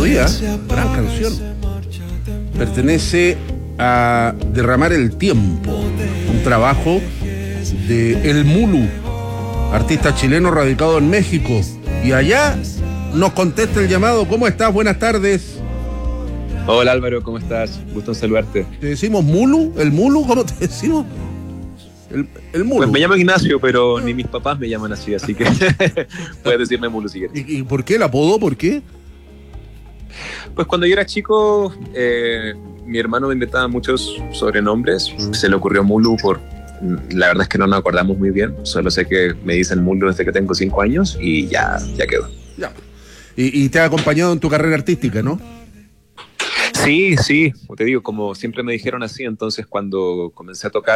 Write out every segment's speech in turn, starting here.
melodía, gran canción. Pertenece a Derramar el Tiempo, un trabajo de El Mulu, artista chileno radicado en México. Y allá nos contesta el llamado. ¿Cómo estás? Buenas tardes. Hola Álvaro, ¿cómo estás? Gusto en saludarte. ¿Te decimos Mulu? ¿El Mulu? ¿Cómo te decimos? El Mulu. Pues me llamo Ignacio, pero ni mis papás me llaman así que puedes decirme Mulu si quieres. ¿Y por qué el apodo? ¿Por qué? Pues cuando yo era chico, mi hermano me inventaba muchos sobrenombres. Se le ocurrió Mulu la verdad es que no nos acordamos muy bien. Solo sé que me dicen Mulu desde que tengo 5 años y ya quedó. Ya. Y te ha acompañado en tu carrera artística, ¿no? Sí, te digo, como siempre me dijeron así, entonces cuando comencé a tocar,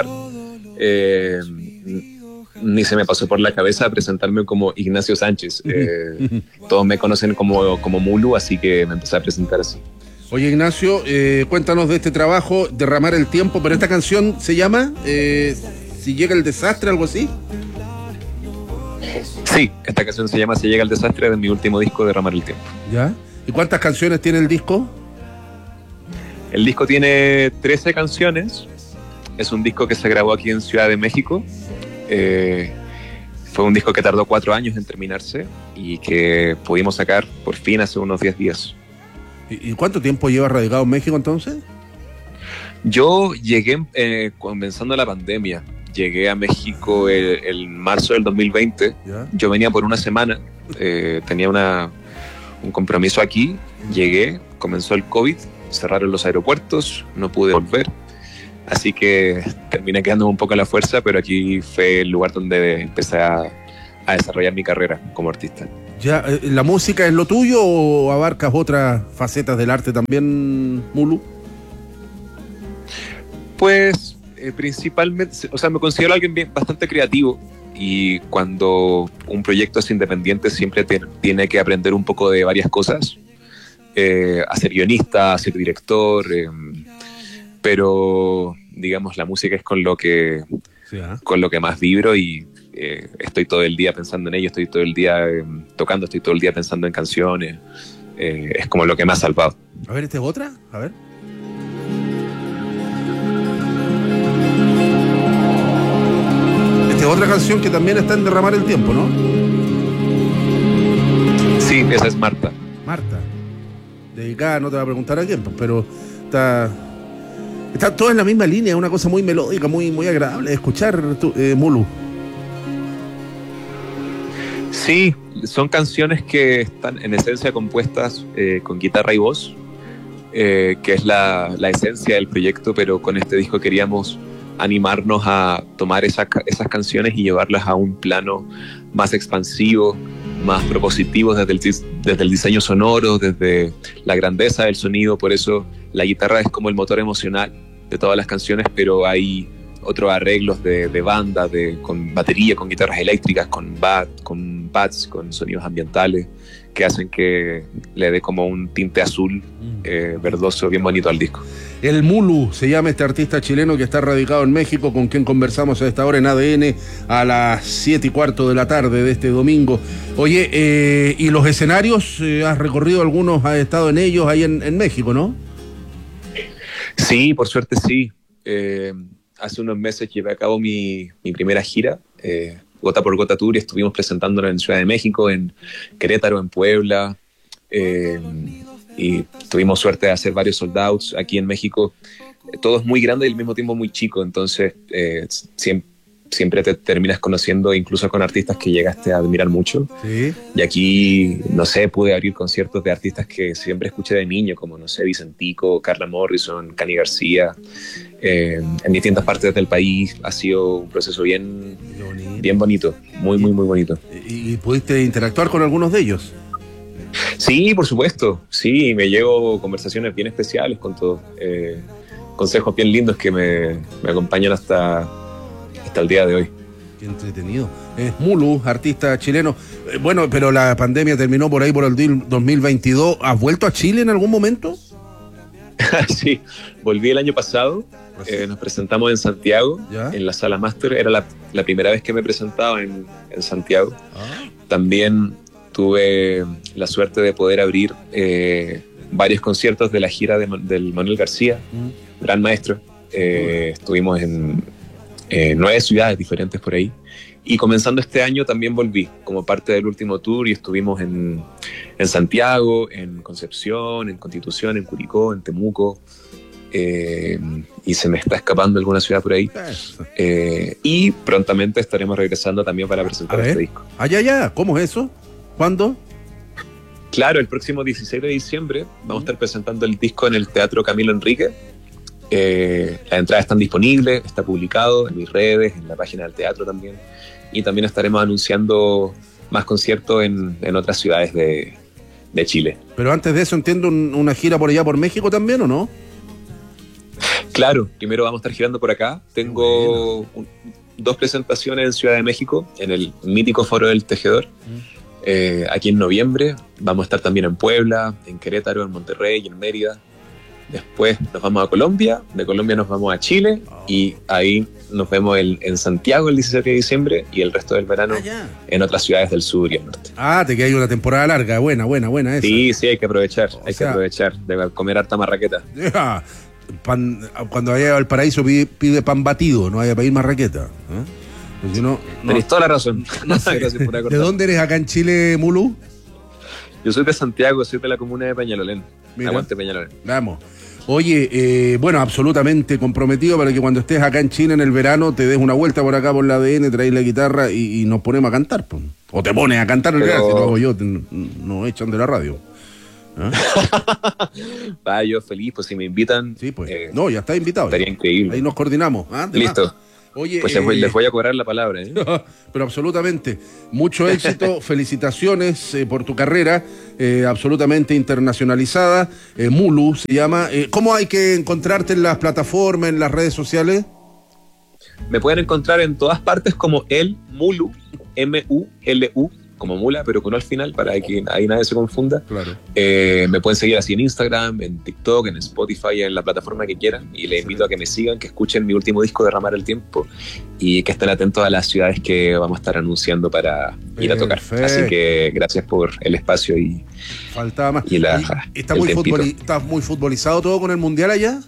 ni se me pasó por la cabeza presentarme como Ignacio Sánchez. Todos me conocen como Mulu, así que me empecé a presentar así. Oye, Ignacio, cuéntanos de este trabajo, Derramar el Tiempo, pero esta canción se llama Si llega el desastre, algo así. Sí, esta canción se llama Si llega el desastre, de mi último disco, Derramar el Tiempo. ¿Ya? ¿Y cuántas canciones tiene el disco? El disco tiene 13 canciones. Es un disco que se grabó aquí en Ciudad de México. Fue un disco que tardó 4 años en terminarse y que pudimos sacar por fin hace unos 10 días. ¿Y cuánto tiempo llevas radicado en México entonces? Yo llegué comenzando la pandemia. Llegué a México el marzo del 2020. ¿Ya? Yo venía por una semana. Tenía un compromiso aquí. Llegué, comenzó el COVID, cerraron los aeropuertos, no pude volver. Así que terminé quedándome un poco a la fuerza, pero aquí fue el lugar donde empecé a desarrollar mi carrera como artista. ¿Ya la música es lo tuyo o abarcas otras facetas del arte también, Mulu? Pues principalmente, o sea, me considero alguien bastante creativo y cuando un proyecto es independiente siempre tiene que aprender un poco de varias cosas, a ser guionista, a ser director, pero digamos la música es con lo que más vibro y estoy todo el día pensando en ello, estoy todo el día tocando, estoy todo el día pensando en canciones, es como lo que me ha salvado. A ver, ¿esta es otra? A ver. Esta es otra canción que también está en Derramar el Tiempo, ¿no? Sí, esa es Marta. Marta. Dedicada, no te va a preguntar a quién, pero está todo en la misma línea, una cosa muy melódica, muy, muy agradable de escuchar, Mulu. Sí, son canciones que están en esencia compuestas con guitarra y voz, que es la esencia del proyecto, pero con este disco queríamos animarnos a tomar esas canciones y llevarlas a un plano más expansivo, más propositivo desde el diseño sonoro, desde la grandeza del sonido. Por eso la guitarra es como el motor emocional de todas las canciones, pero hay otros arreglos de banda, con batería, con guitarras eléctricas, con pads, con sonidos ambientales, que hacen que le dé como un tinte azul verdoso bien bonito al disco. El Mulu se llama este artista chileno que está radicado en México, con quien conversamos a esta hora en ADN a las 7:15 de la tarde de este domingo. Oye, ¿y los escenarios? ¿Has recorrido algunos? ¿Has estado en ellos ahí en México, no? Sí, por suerte sí. Hace unos meses llevé a cabo mi primera gira, Gota por Gota Tour, y estuvimos presentándola en Ciudad de México, en Querétaro, en Puebla, y tuvimos suerte de hacer varios sold outs aquí en México. Todo es muy grande y al mismo tiempo muy chico, entonces siempre te terminas conociendo incluso con artistas que llegaste a admirar mucho. ¿Sí? Y aquí, no sé, pude abrir conciertos de artistas que siempre escuché de niño, como, no sé, Vicentico, Carla Morrison, Cani García, en distintas partes del país. Ha sido un proceso bien bonito, muy bonito. ¿Y pudiste interactuar con algunos de ellos? Sí, por supuesto, sí, me llevo conversaciones bien especiales con todos, consejos bien lindos que me acompañan hasta el día de hoy. Qué entretenido. Es Mulu, artista chileno. Bueno, pero la pandemia terminó por ahí por el 2022. ¿Has vuelto a Chile en algún momento? Sí, volví el año pasado. Nos presentamos en Santiago, ¿ya? En la Sala Máster. Era la primera vez que me presentaba en Santiago. También tuve la suerte de poder abrir varios conciertos de la gira del Manuel García, gran maestro. Estuvimos en 9 ciudades diferentes por ahí. Y comenzando este año también volví como parte del último tour y estuvimos en Santiago, en Concepción, en Constitución, en Curicó, en Temuco. Y se me está escapando alguna ciudad por ahí. Y prontamente estaremos regresando también para presentar este disco. Ya. ¿Cómo es eso? ¿Cuándo? Claro, el próximo 16 de diciembre vamos a estar presentando el disco en el Teatro Camilo Enrique. Las entradas están disponibles, está publicado en mis redes, en la página del teatro también. Y también estaremos anunciando más conciertos en otras ciudades de Chile. Pero antes de eso entiendo una gira por allá por México también, ¿o no? Claro, primero vamos a estar girando por acá. Tengo 2 presentaciones en Ciudad de México, en el mítico Foro del Tejedor. Aquí en noviembre. Vamos a estar también en Puebla, en Querétaro, en Monterrey y en Mérida. Después nos vamos a Colombia, de Colombia nos vamos a Chile y ahí nos vemos en Santiago el 17 de diciembre y el resto del verano en otras ciudades del sur y el norte. Te queda ahí una temporada larga, buena esa. Sí, hay que aprovechar, que aprovechar de comer harta marraqueta. Cuando vaya al paraíso pide pan batido, no vaya a pedir marraqueta. Pues si no, tenés toda la razón. Gracias por acordar. ¿De dónde eres acá en Chile, Mulu? Yo soy de Santiago, soy de la comuna de Peñalolén. Mira, aguante Peñalolén. Vamos. Oye, bueno, absolutamente comprometido para que cuando estés acá en Chile en el verano te des una vuelta por acá por la ADN, traes la guitarra y nos ponemos a cantar. Pues. O te pones a cantar, pero... si lo hago yo, nos echan de la radio. Yo feliz, pues si me invitan. Sí, pues. Ya está invitado. Estaría increíble. Ahí nos coordinamos. Listo. Oye, pues les voy a cobrar la palabra. Pero absolutamente, mucho éxito, felicitaciones por tu carrera, absolutamente internacionalizada. Mulu se llama. ¿Cómo hay que encontrarte en las plataformas, en las redes sociales? Me pueden encontrar en todas partes como el Mulu, M-U-L-U, como mula, pero con O al final, para que ahí nadie se confunda. Claro. Me pueden seguir así en Instagram, en TikTok, en Spotify, en la plataforma que quieran. Y les invito a que me sigan, que escuchen mi último disco, Derramar el Tiempo, y que estén atentos a las ciudades que vamos a estar anunciando para ir a tocar. Así que gracias por el espacio y faltaba más. Y ¿Está muy futbolizado todo con el Mundial allá?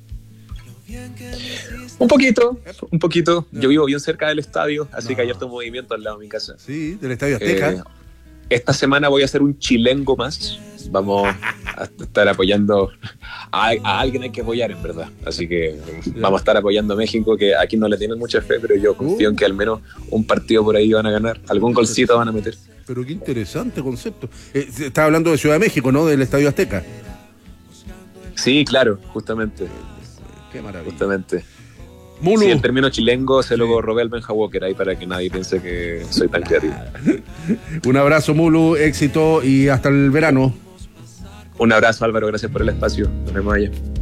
Un poquito. Yo vivo bien cerca del estadio, así que hay harto movimiento al lado de mi casa. Sí, del Estadio Azteca. Esta semana voy a hacer un chilengo más. Vamos a estar apoyando a alguien, hay que apoyar en verdad. Así que vamos a estar apoyando a México, que aquí no le tienen mucha fe, pero yo confío en que al menos un partido por ahí van a ganar. Algún golcito van a meter. Pero qué interesante concepto. Estaba hablando de Ciudad de México, ¿no? Del Estadio Azteca. Sí, claro, justamente. Qué maravilla. Justamente. Mulu. Sí, el término chilengo se lo robé al Benja Walker ahí para que nadie piense que soy tan creativo. Un abrazo, Mulu, éxito y hasta el verano. Un abrazo, Álvaro, gracias por el espacio. Nos vemos allá.